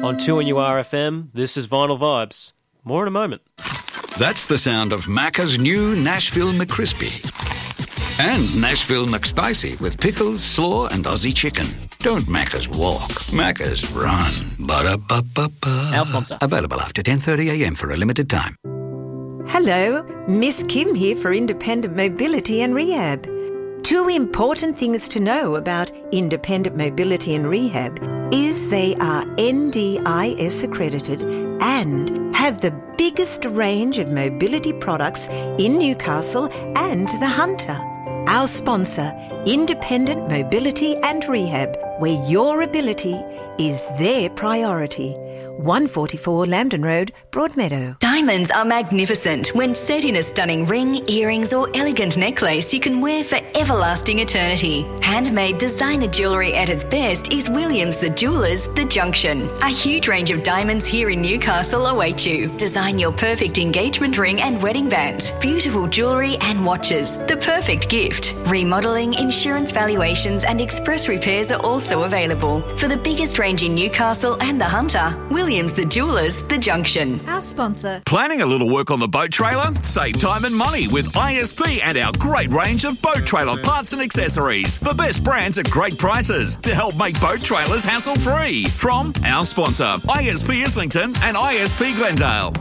On 2NURFM, this is Vinyl Vibes. More in a moment. That's the sound of Macca's new Nashville McCrispy. And Nashville McSpicy with pickles, slaw and Aussie chicken. Don't Macca's walk, Macca's run. Ba-da-ba-ba-ba. Our sponsor. Available after 10:30am for a limited time. Hello, Miss Kim here for Independent Mobility and Rehab. 2 important things to know about Independent Mobility and Rehab is they are NDIS accredited and have the biggest range of mobility products in Newcastle and the Hunter. Our sponsor, Independent Mobility and Rehab, where your ability is their priority. 144 Lambton Road, Broadmeadow. Diamonds are magnificent. When set in a stunning ring, earrings or elegant necklace you can wear for everlasting eternity. Handmade designer jewellery at its best is Williams the Jewellers, The Junction. A huge range of diamonds here in Newcastle await you. Design your perfect engagement ring and wedding band. Beautiful jewellery and watches. The perfect gift. Remodelling, insurance valuations and express repairs are also available. For the biggest range in Newcastle and the Hunter, Williams the Jewellers, The Junction. Our sponsor. Planning a little work on the boat trailer? Save time and money with ISP and our great range of boat trailer parts and accessories. The best brands at great prices to help make boat trailers hassle-free. From our sponsor, ISP Islington and ISP Glendale.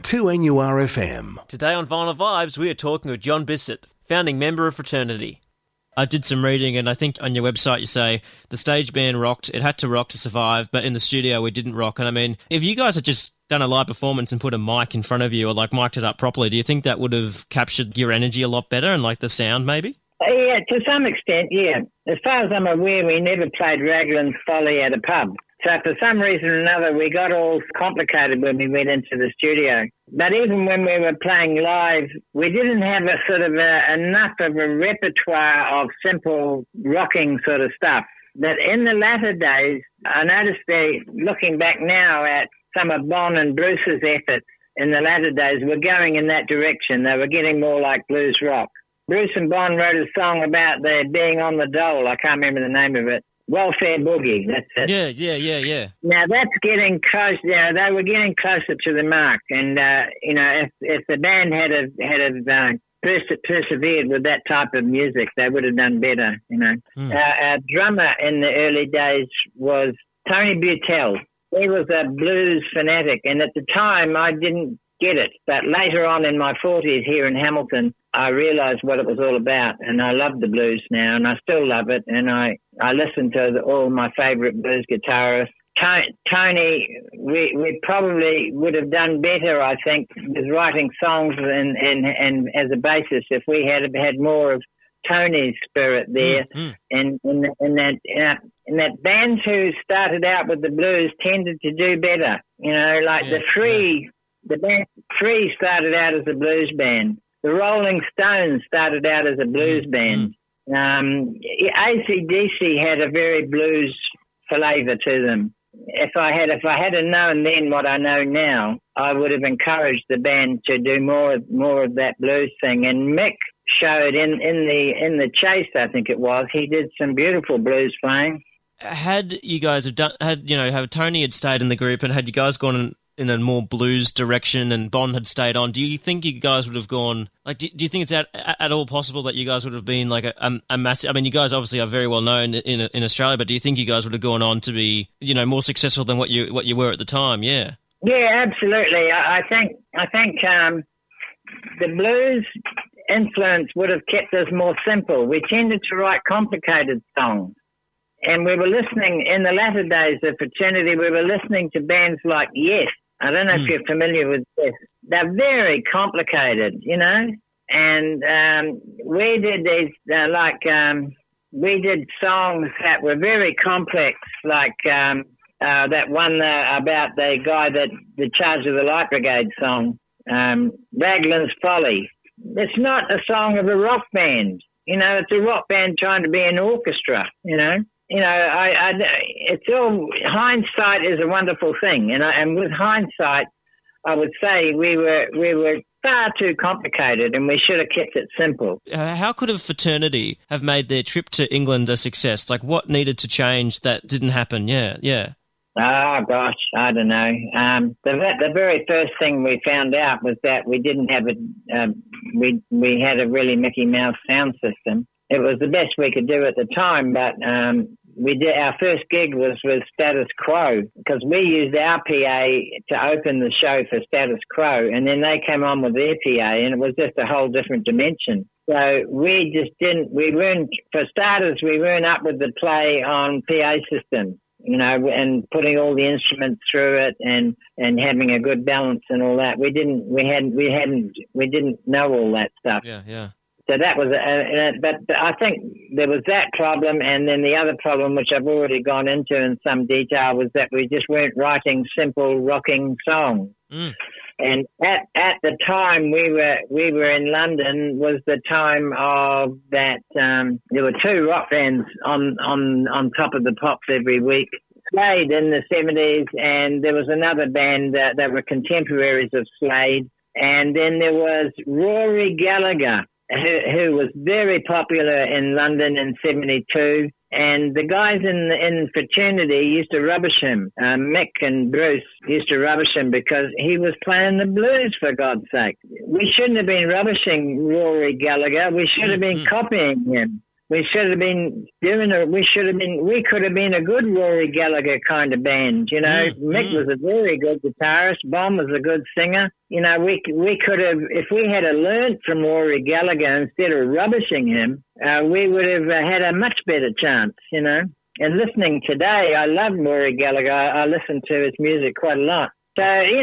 2NURFM. Today on Vinyl Vibes, we are talking with John Bissett, founding member of Fraternity. I did some reading, and I think on your website you say the stage band rocked, it had to rock to survive, but in the studio we didn't rock. And I mean, if you guys had just done a live performance and put a mic in front of you or like mic'd it up properly, do you think that would have captured your energy a lot better and like the sound maybe? Yeah, to some extent, yeah. As far as I'm aware, we never played Raglan's Folly at a pub. So for some reason or another, we got all complicated when we went into the studio. But even when we were playing live, we didn't have a sort of enough of a repertoire of simple rocking sort of stuff. That in the latter days, I noticed looking back now at some of Bon and Bruce's efforts in the latter days, were going in that direction. They were getting more like blues rock. Bruce and Bon wrote a song about their being on the dole. I can't remember the name of it. Welfare Boogie, that's it. Yeah. Now that's getting close. They were getting closer to the mark, and if the band had persevered with that type of music, they would have done better. Our drummer in the early days was Tony Butel. He was a blues fanatic, and at the time I didn't get it, but later on in my 40s here in Hamilton, I realised what it was all about, and I love the blues now, and I still love it, and I listen to all my favourite blues guitarists. Tony, we probably would have done better, I think, with writing songs and as a basis if we had more of Tony's spirit there. And that bands who started out with the blues tended to do better. The band Free started out as a blues band. The Rolling Stones started out as a blues band. AC/DC had a very blues flavour to them. If I had known then what I know now, I would have encouraged the band to do more of that blues thing. And Mick showed in the Chase, I think it was, he did some beautiful blues playing. Had you guys have Tony had stayed in the group, and had you guys gone in a more blues direction and Bon had stayed on, do you think you guys would have gone, like, do you think it's at all possible that you guys would have been like a massive, I mean, you guys obviously are very well known in Australia, but do you think you guys would have gone on to be, more successful than what you were at the time? Yeah. Yeah, absolutely. I think the blues influence would have kept us more simple. We tended to write complicated songs. And we were listening, in the latter days of Fraternity, we were listening to bands like Yes. I don't know if you're familiar with Yes. They're very complicated, and we did these, we did songs that were very complex, like that one about the guy the Charge of the Light Brigade song, Raglan's Folly. It's not a song of a rock band. It's a rock band trying to be an orchestra, it's all, hindsight is a wonderful thing, and with hindsight, I would say we were far too complicated, and we should have kept it simple. How could a Fraternity have made their trip to England a success? Like, what needed to change that didn't happen? Yeah. Oh, gosh, I don't know. The very first thing we found out was that we didn't have we had a really Mickey Mouse sound system. It was the best we could do at the time, but our first gig was with Status Quo, because we used our PA to open the show for Status Quo, and then they came on with their PA, and it was just a whole different dimension. So for starters, we weren't up with the play on PA system, and putting all the instruments through it and having a good balance and all that. We didn't know all that stuff. Yeah. So that was, but I think there was that problem, and then the other problem, which I've already gone into in some detail, was that we just weren't writing simple rocking songs. Mm. And at the time we were in London was the time of that. There were two rock bands on Top of the Pops every week. Slade in the 70s, and there was another band that were contemporaries of Slade, and then there was Rory Gallagher, who was very popular in London in 72. And the guys in fraternity used to rubbish him. Mick and Bruce used to rubbish him because he was playing the blues, for God's sake. We shouldn't have been rubbishing Rory Gallagher. We should have been copying him. We should have been we could have been a good Rory Gallagher kind of band, Mick was a very good guitarist. Bon was a good singer. We could have, if we had learnt from Rory Gallagher instead of rubbishing him, we would have had a much better chance, And listening today, I love Rory Gallagher. I listen to his music quite a lot. So,